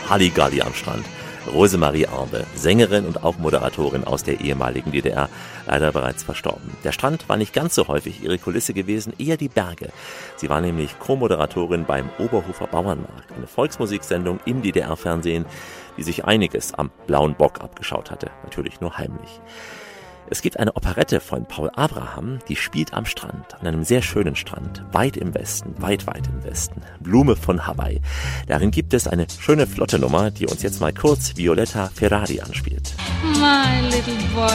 Halligalli am Strand. Rosemarie Arbe, Sängerin und auch Moderatorin aus der ehemaligen DDR, leider bereits verstorben. Der Strand war nicht ganz so häufig ihre Kulisse gewesen, eher die Berge. Sie war nämlich Co-Moderatorin beim Oberhofer Bauernmarkt, eine Volksmusiksendung im DDR-Fernsehen, die sich einiges am Blauen Bock abgeschaut hatte, natürlich nur heimlich. Es gibt eine Operette von Paul Abraham, die spielt am Strand, an einem sehr schönen Strand, weit im Westen, weit im Westen. Blume von Hawaii. Darin gibt es eine schöne flotte Nummer, die uns jetzt mal kurz Violetta Ferrari anspielt. My little boy.